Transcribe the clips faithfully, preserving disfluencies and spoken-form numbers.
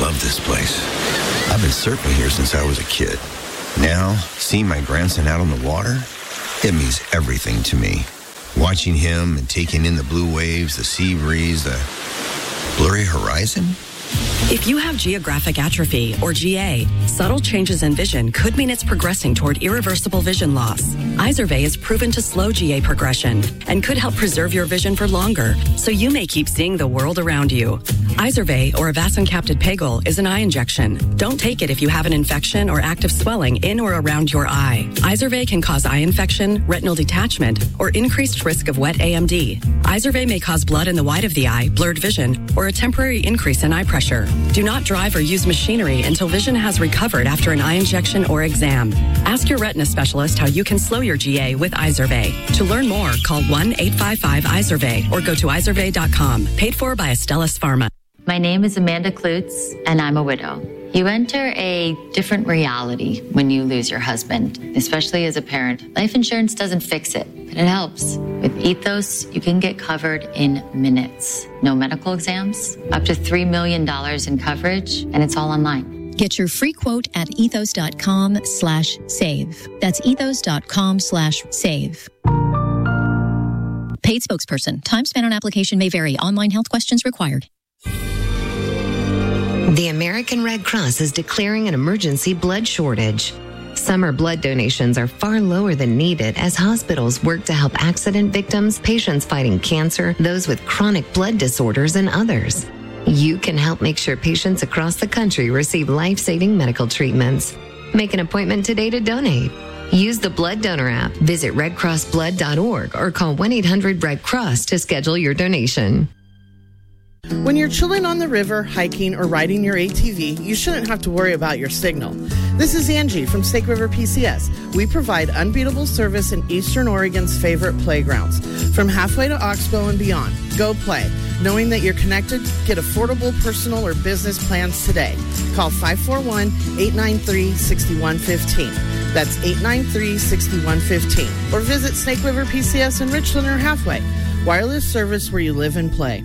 love this place. I've been surfing here since I was a kid. Now, seeing my grandson out on the water, it means everything to me. Watching him and taking in the blue waves, the sea breeze, the blurry horizon. If you have geographic atrophy, or G A, subtle changes in vision could mean it's progressing toward irreversible vision loss. Izervay is proven to slow G A progression and could help preserve your vision for longer, so you may keep seeing the world around you. Izervay, or avacincaptad pegol, is an eye injection. Don't take it if you have an infection or active swelling in or around your eye. Izervay can cause eye infection, retinal detachment, or increased risk of wet A M D. Izervay may cause blood in the white of the eye, blurred vision, or a temporary increase in eye pressure. Do not drive or use machinery until vision has recovered after an eye injection or exam. Ask your retina specialist how you can slow your G A with Izervay. To learn more, call one eight five five Izervay or go to izervay dot com. Paid for by Astellas Pharma. My name is Amanda Klutz, and I'm a widow. You enter a different reality when you lose your husband, especially as a parent. Life insurance doesn't fix it, but it helps. With Ethos, you can get covered in minutes. No medical exams, up to three million dollars in coverage, and it's all online. Get your free quote at ethos.com slash save. That's ethos.com slash save. Paid spokesperson. Time spent on application may vary. Online health questions required. The American Red Cross is declaring an emergency blood shortage. Summer blood donations are far lower than needed as hospitals work to help accident victims, patients fighting cancer, those with chronic blood disorders, and others. You can help make sure patients across the country receive life-saving medical treatments. Make an appointment today to donate. Use the Blood Donor app, visit red cross blood dot org, or call one eight hundred red cross to schedule your donation. When you're chilling on the river, hiking, or riding your A T V, you shouldn't have to worry about your signal. This is Angie from Snake River P C S. We provide unbeatable service in Eastern Oregon's favorite playgrounds. From halfway to Oxbow and beyond, go play. Knowing that you're connected, get affordable personal or business plans today. Call five four one, eight nine three, six one one five. That's eight nine three, six one one five. Or visit Snake River P C S in Richland or Halfway. Wireless service where you live and play.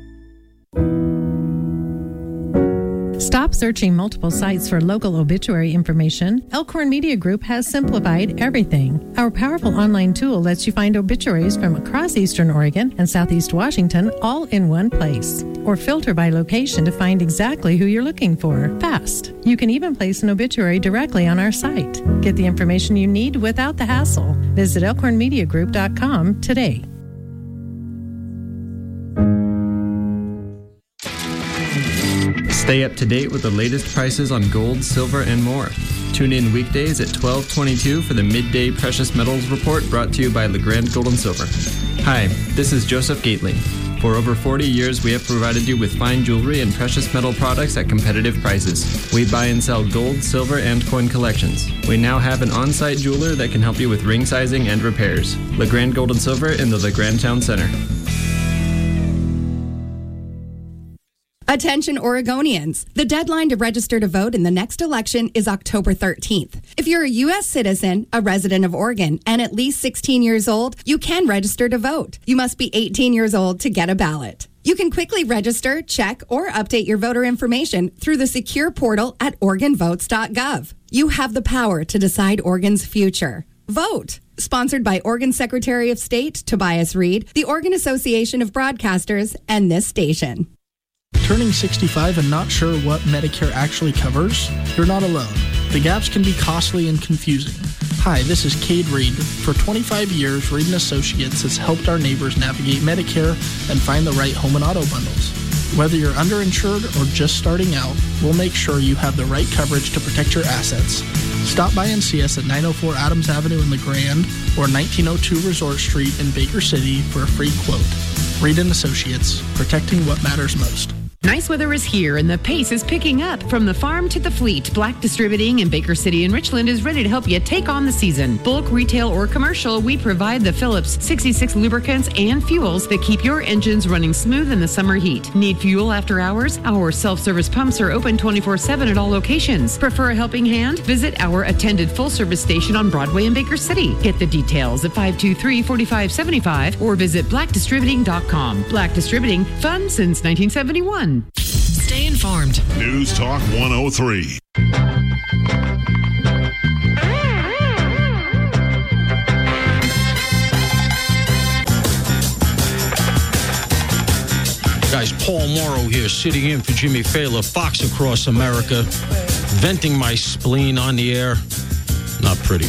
Stop searching multiple sites for local obituary information. Elkhorn Media Group has simplified everything. Our powerful online tool lets you find obituaries from across Eastern Oregon and Southeast Washington all in one place. Or filter by location to find exactly who you're looking for. Fast. You can even place an obituary directly on our site. Get the information you need without the hassle. Visit elkhorn media group dot com today. Stay up to date with the latest prices on gold, silver, and more. Tune in weekdays at twelve twenty-two for the Midday Precious Metals Report brought to you by LeGrand Gold and Silver. Hi, this is Joseph Gately. For over forty years, we have provided you with fine jewelry and precious metal products at competitive prices. We buy and sell gold, silver, and coin collections. We now have an on-site jeweler that can help you with ring sizing and repairs. LeGrand Gold and Silver in the LeGrand Town Center. Attention Oregonians. The deadline to register to vote in the next election is October thirteenth. If you're a U S citizen, a resident of Oregon, and at least sixteen years old, you can register to vote. You must be eighteen years old to get a ballot. You can quickly register, check, or update your voter information through the secure portal at oregon votes dot gov. You have the power to decide Oregon's future. Vote. Sponsored by Oregon Secretary of State Tobias Reed, the Oregon Association of Broadcasters, and this station. Turning sixty-five and not sure what Medicare actually covers? You're not alone. The gaps can be costly and confusing. Hi, this is Cade Reed. For twenty-five years, Reed and Associates has helped our neighbors navigate Medicare and find the right home and auto bundles. Whether you're underinsured or just starting out, we'll make sure you have the right coverage to protect your assets. Stop by and see us at nine oh four Adams Avenue in LeGrand or nineteen oh two Resort Street in Baker City for a free quote. Reed and Associates, protecting what matters most. Nice weather is here and the pace is picking up. From the farm to the fleet, Black Distributing in Baker City and Richland is ready to help you take on the season. Bulk, retail, or commercial, we provide the Phillips sixty-six lubricants and fuels that keep your engines running smooth in the summer heat. Need fuel after hours? Our self-service pumps are open twenty-four seven at all locations. Prefer a helping hand? Visit our attended full-service station on Broadway in Baker City. Get the details at five two three, four five seven five or visit black distributing dot com. Black Distributing, fun since nineteen seventy-one. Stay informed. News Talk one oh three. Guys, Paul Morrow here, sitting in for Jimmy Fallon, Fox Across America, venting my spleen on the air. Not pretty.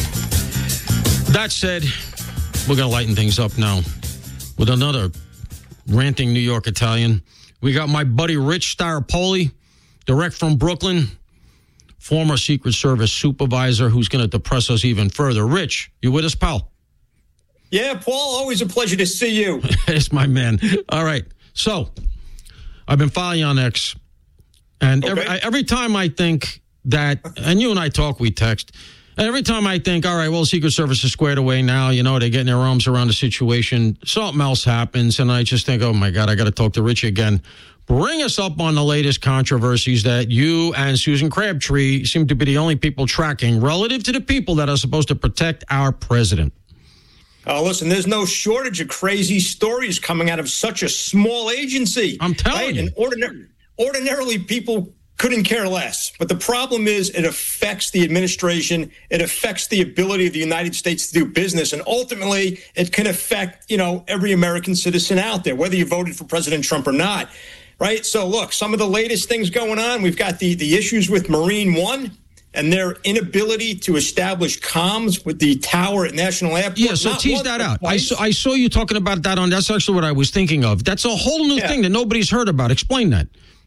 That said, we're going to lighten things up now with another ranting New York Italian. We got my buddy Rich Staropoli, direct from Brooklyn, former Secret Service supervisor who's going to depress us even further. Rich, you with us, pal? Yeah, Paul, always a pleasure to see you. It's my man. All right. So, I've been following you on X, and okay. every, I, every time I think that, and you and I talk, we text, and every time I think, all right, well, Secret Service is squared away now, you know, they're getting their arms around the situation, something else happens, and I just think, oh, my God, I got to talk to Richie again. Bring us up on the latest controversies that you and Susan Crabtree seem to be the only people tracking relative to the people that are supposed to protect our president. Oh, listen, there's no shortage of crazy stories coming out of such a small agency. I'm telling right? you. And ordinarily, ordinarily, people couldn't care less. But the problem is it affects the administration. It affects the ability of the United States to do business. And ultimately, it can affect, you know, every American citizen out there, whether you voted for President Trump or not. Right? So, look, some of the latest things going on. We've got the, the issues with Marine One and their inability to establish comms with the tower at National Airport. Yeah, so tease that out. I saw, I saw you talking about that on, that's actually what I was thinking of. That's a whole new yeah. thing that nobody's heard about. Explain that.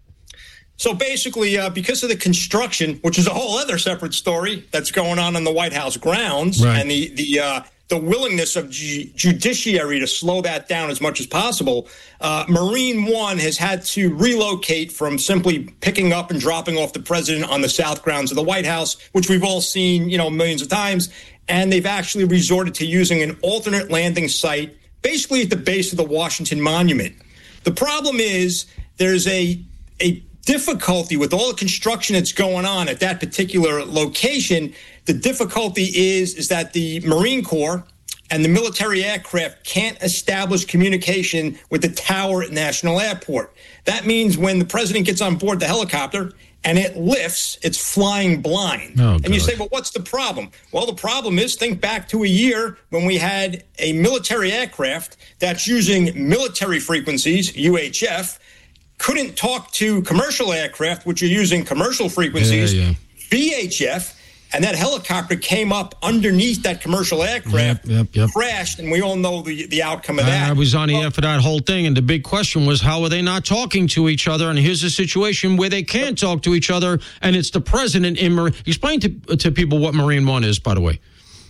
So basically, uh, because of the construction, which is a whole other separate story that's going on on the White House grounds, right. and the, the, uh, the willingness of ju- judiciary to slow that down as much as possible, uh, Marine One has had to relocate from simply picking up and dropping off the president on the south grounds of the White House, which we've all seen, you know, millions of times. And they've actually resorted to using an alternate landing site, basically at the base of the Washington Monument. The problem is there's a a difficulty with all the construction that's going on at that particular location. The difficulty is, is that the Marine Corps and the military aircraft can't establish communication with the tower at National Airport. That means when the president gets on board the helicopter and it lifts, it's flying blind. Oh, and you say, well, what's the problem? Well, the problem is, think back to a year when we had a military aircraft that's using military frequencies, U H F, couldn't talk to commercial aircraft, which are using commercial frequencies, yeah, yeah. V H F, and that helicopter came up underneath that commercial aircraft, yep, yep, yep. crashed, and we all know the, the outcome of that. I was on the air for that whole thing, and the big question was, how are they not talking to each other? And here's a situation where they can't talk to each other, and it's the president in Marine. Explain to, to people what Marine One is, by the way.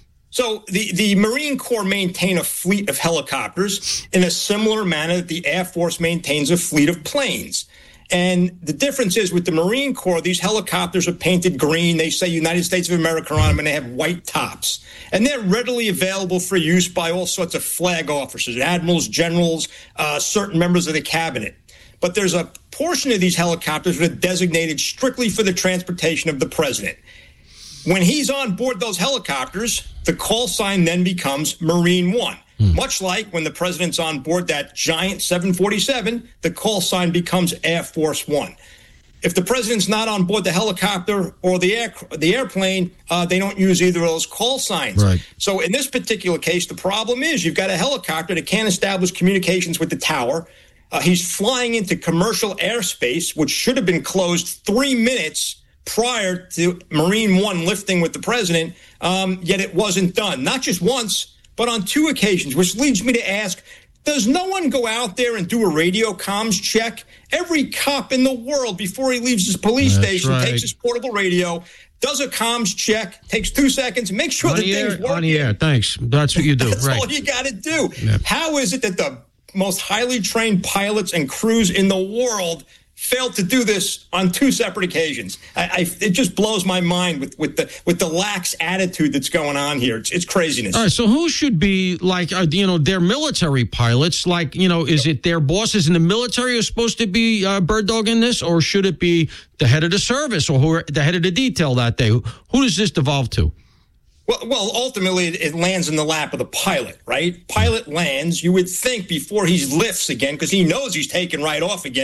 So the, the Marine Corps maintain a fleet of helicopters in a similar manner that the Air Force maintains a fleet of planes. And the difference is with the Marine Corps, these helicopters are painted green. They say United States of America on them, and they have white tops. And they're readily available for use by all sorts of flag officers, admirals, generals, uh, certain members of the cabinet. But there's a portion of these helicopters that are designated strictly for the transportation of the president. When he's on board those helicopters, the call sign then becomes Marine One. Hmm. Much like when the president's on board that giant seven forty-seven, the call sign becomes Air Force One. If the president's not on board the helicopter or the air, the airplane, uh, they don't use either of those call signs. Right. So in this particular case, the problem is you've got a helicopter that can't establish communications with the tower. Uh, he's flying into commercial airspace, which should have been closed three minutes prior to Marine One lifting with the president, um, yet it wasn't done. Not just once, but on two occasions, which leads me to ask, does no one go out there and do a radio comms check? Every cop in the world, before he leaves his police That's station, right. takes his portable radio, does a comms check, takes two seconds, makes sure on the the thing's air, working. On the air, thanks. That's what you do, That's right. all you got to do. Yep. How is it that the most highly trained pilots and crews in the world failed to do this on two separate occasions? I, I, it just blows my mind with, with the with the lax attitude that's going on here. It's, it's craziness. All right, so who should be, like, uh, you know, their military pilots? Like, you know, is it their bosses in the military who are supposed to be uh, bird dogging this, or should it be the head of the service or who are the head of the detail that day? Who, who does this devolve to? Well, well, ultimately, it lands in the lap of the pilot, right? Pilot lands, you would think, before he lifts again, because he knows he's taking right off again,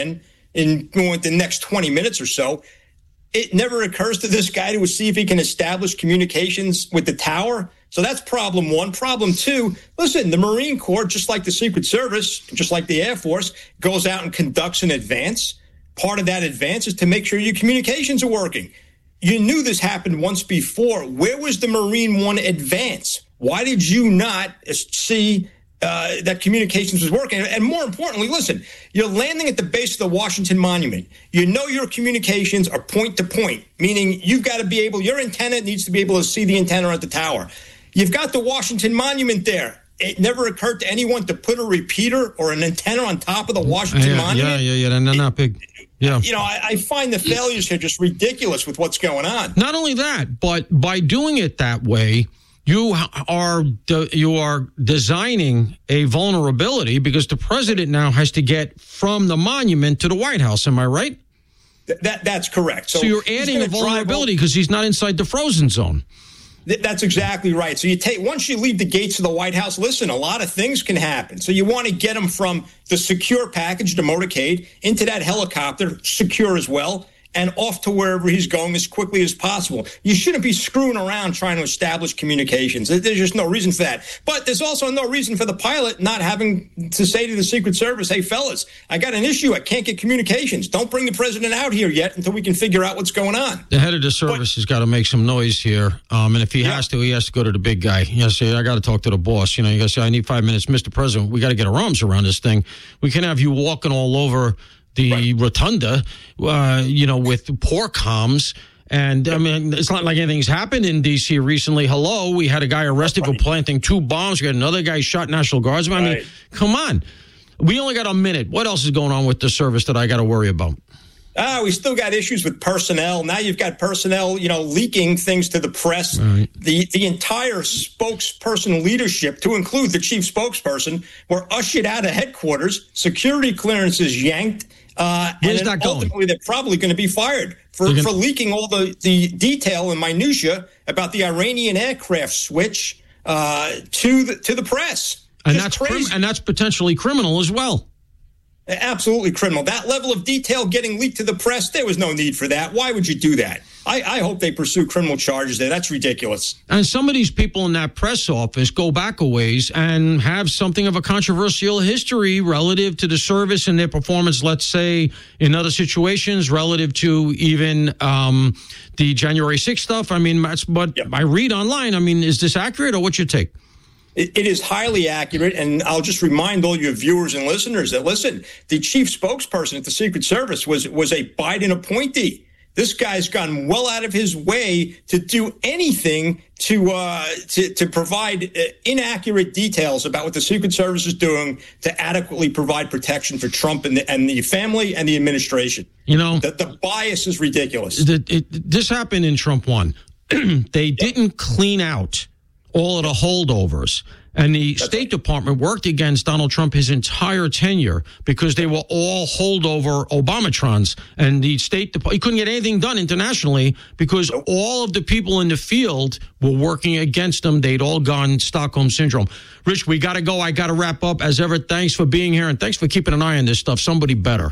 in the next twenty minutes or so. It never occurs to this guy to see if he can establish communications with the tower. So that's problem one. Problem two, listen, the Marine Corps, just like the Secret Service, just like the Air Force, goes out and conducts an advance. Part of that advance is to make sure your communications are working. You knew this happened once before. Where was the Marine One advance? Why did you not see Uh, that communications was working? And more importantly, listen, you're landing at the base of the Washington Monument. You know your communications are point to point, meaning you've got to be able, your antenna needs to be able to see the antenna at the tower. You've got the Washington Monument there. It never occurred to anyone to put a repeater or an antenna on top of the Washington yeah, Monument. Yeah, yeah, yeah. They're not big. Yeah. You know, I, I find the failures here just ridiculous with what's going on. Not only that, but by doing it that way, You are you are designing a vulnerability because the president now has to get from the monument to the White House. Am I right? Th- that that's correct. So, so you're adding a vulnerability because he's not inside the frozen zone. Th- that's exactly right. So you take once you leave the gates of the White House. Listen, a lot of things can happen. So you want to get him from the secure package, the motorcade, into that helicopter, secure as well, and off to wherever he's going as quickly as possible. You shouldn't be screwing around trying to establish communications. There's just no reason for that. But there's also no reason for the pilot not having to say to the Secret Service, hey, fellas, I got an issue. I can't get communications. Don't bring the president out here yet until we can figure out what's going on. The head of the service but, has got to make some noise here. Um, and if he yeah. has to, he has to go to the big guy. He has to say, I got to talk to the boss. You know, you got to say, I need five minutes. Mister President, we got to get our arms around this thing. We can't have you walking all over the right. rotunda, uh, you know, with poor comms. And, I mean, it's not like anything's happened in D C recently. Hello, we had a guy arrested for planting two bombs. We had another guy shot National Guardsmen. Right. I mean, come on. We only got a minute. What else is going on with the service that I got to worry about? Ah, we still got issues with personnel. Now you've got personnel, you know, leaking things to the press. Right. The the entire spokesperson leadership, to include the chief spokesperson, were ushered out of headquarters. Security clearances yanked. Uh, Where's and that going? Ultimately, they're probably going to be fired for, gonna- for leaking all the, the detail and minutia about the Iranian aircraft switch uh, to the to the press. And that's crim- and that's potentially criminal as well. Absolutely criminal. That level of detail getting leaked to the press, there was no need for that. Why would you do that? I, I hope they pursue criminal charges there. That's ridiculous. And some of these people in that press office go back a ways and have something of a controversial history relative to the service and their performance, let's say, in other situations, relative to even um, the January sixth stuff. I mean, that's what yep. I read online. I mean, is this accurate, or what's your take? It, it is highly accurate, and I'll just remind all your viewers and listeners that, listen, the chief spokesperson at the Secret Service was was a Biden appointee. This guy's gone well out of his way to do anything to uh, to, to provide uh, inaccurate details about what the Secret Service is doing to adequately provide protection for Trump and the, and the family and the administration. You know, the, the bias is ridiculous. The, it, this happened in Trump one. They didn't clean out all of the holdovers. And the That's State right. Department worked against Donald Trump his entire tenure because they were all holdover Obamatrons. And the State Department, he couldn't get anything done internationally because nope. all of the people in the field were working against him. They'd all gone Stockholm Syndrome. Rich, we got to go. I got to wrap up. As ever, thanks for being here, and thanks for keeping an eye on this stuff. Somebody better.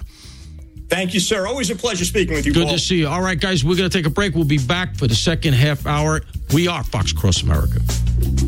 Thank you, sir. Always a pleasure speaking with you, Good Paul. to see you. All right, guys, we're going to take a break. We'll be back for the second half hour. We are Fox Cross America.